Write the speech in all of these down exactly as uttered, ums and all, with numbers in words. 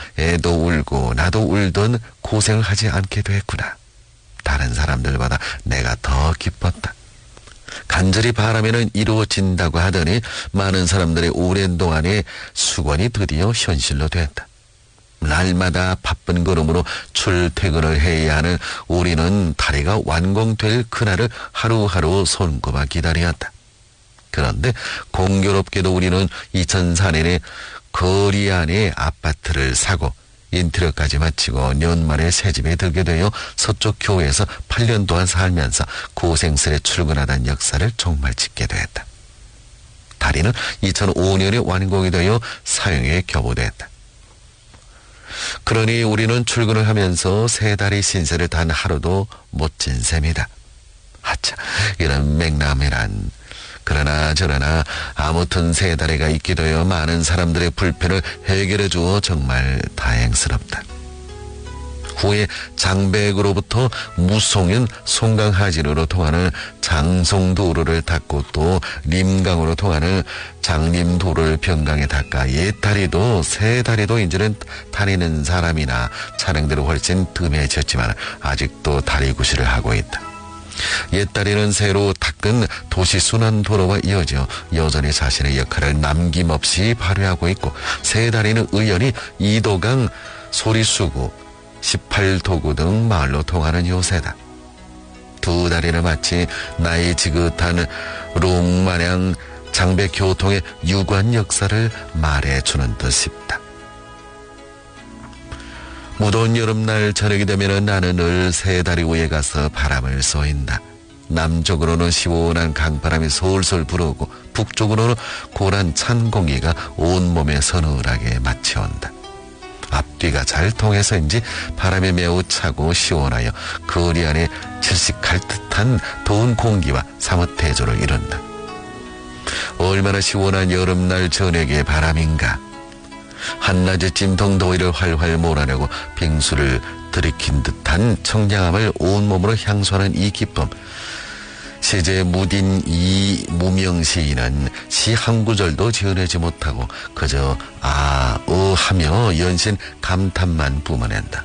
애도 울고 나도 울던 고생을 하지 않게 됐구나. 다른 사람들보다 내가 더 기뻤다. 간절히 바라면은 이루어진다고 하더니 많은 사람들의 오랜 동안의 수건이 드디어 현실로 됐다. 날마다 바쁜 걸음으로 출퇴근을 해야 하는 우리는 다리가 완공될 그날을 하루하루 손꼽아 기다렸다. 그런데 공교롭게도 우리는 이천사 년에 거리 안에 아파트를 사고 인테리어까지 마치고 연말에 새집에 들게 되어 서쪽 교회에서 팔 년 동안 살면서 고생스레 출근하던 역사를 종말 짓게 되었다. 다리는 이천오 년에 완공이 되어 사용에 겨보됐다. 그러니 우리는 출근을 하면서 세 다리 신세를 단 하루도 못 진 셈이다. 하차, 이런 맹람이란. 그러나 저러나 아무튼 세 다리가 있게 되어 많은 사람들의 불편을 해결해 주어 정말 다행스럽다. 후에 장백으로부터 무송인 송강하진으로 통하는 장송도로를 닦고 또 림강으로 통하는 장림도로를 변강에 닦아 옛 다리도 새 다리도 이제는 다니는 사람이나 차량들이 훨씬 뜸해졌지만 아직도 다리 구실을 하고 있다. 옛 다리는 새로 닦은 도시순환도로와 이어져 여전히 자신의 역할을 남김없이 발휘하고 있고, 새 다리는 의연히 이도강, 소리수구, 십팔 도구 등 마을로 통하는 요새다. 두 다리는 마치 나이 지긋한 롱마냥 장배 교통의 유관 역사를 말해주는 듯 싶다. 무더운 여름날 저녁이 되면 나는 늘 새 다리 위에 가서 바람을 쏘인다. 남쪽으로는 시원한 강바람이 솔솔 불어오고 북쪽으로는 고란 찬 공기가 온몸에 서늘하게 맞춰온다. 앞뒤가 잘 통해서인지 바람이 매우 차고 시원하여 거리 안에 질식할 듯한 더운 공기와 사뭇 대조를 이룬다. 얼마나 시원한 여름날 저녁의 바람인가. 한낮의 찜통 더위를 활활 몰아내고 빙수를 들이킨 듯한 청량함을 온몸으로 향수하는 이 기쁨. 시제 무딘 이 무명 시인은 시 한 구절도 지어내지 못하고 그저 아, 어 하며 연신 감탄만 뿜어낸다.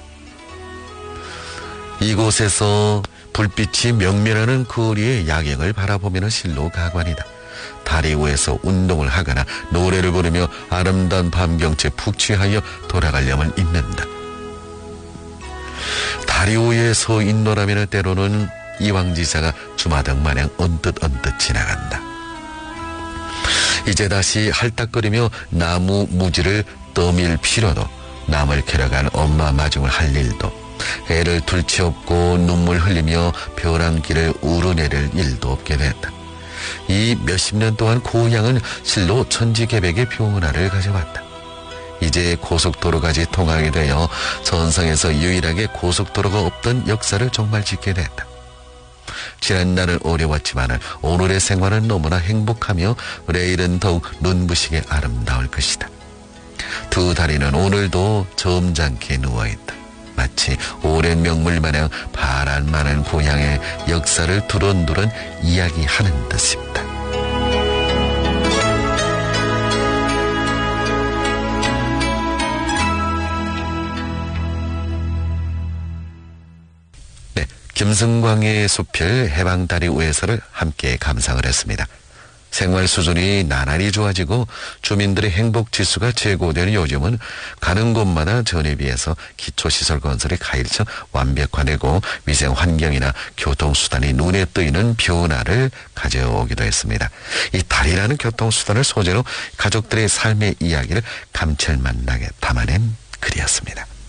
이곳에서 불빛이 명멸하는 거리의 야경을 바라보면 실로 가관이다. 다리 위에서 운동을 하거나 노래를 부르며 아름다운 밤 경치에 푹 취하여 돌아가려면 있는다. 다리 위에 서 있노라면 때로는 이왕지사가 주마등 마냥 언뜻 언뜻 지나간다. 이제 다시 할딱거리며 나무 무지를 떠밀 필요도, 남을 캐러간 엄마 마중을 할 일도, 애를 둘치없고 눈물 흘리며 벼랑길을 우러내릴 일도 없게 됐다. 이 몇십 년 동안 고향은 실로 천지개벽의 변화를 가져왔다. 이제 고속도로까지 통하게 되어 전성에서 유일하게 고속도로가 없던 역사를 정말 짓게 됐다. 지난 날은 어려웠지만 오늘의 생활은 너무나 행복하며 내일은 더욱 눈부시게 아름다울 것이다. 두 다리는 오늘도 점잖게 누워있다. 마치 오랜 명물마냥 바람 많은 고향의 역사를 두런두런 이야기하는 듯 싶다. 네, 김승광의 수필 해방다리 위에서를 함께 감상을 했습니다. 생활 수준이 나날이 좋아지고 주민들의 행복 지수가 제고되는 요즘은 가는 곳마다 전에 비해서 기초시설 건설이 가일처럼 완벽화되고 위생 환경이나 교통수단이 눈에 띄는 변화를 가져오기도 했습니다. 이 다리라는 교통수단을 소재로 가족들의 삶의 이야기를 감칠맛나게 담아낸 글이었습니다.